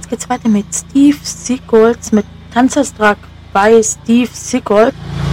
jetzt geht's weiter mit Steve Sickles, mit Tanzerstruck bei Steve Sickles.